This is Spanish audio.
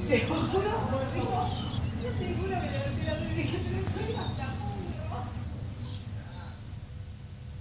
Te juro, por Dios. Yo te juro que le metí la mano y dije, pero suena.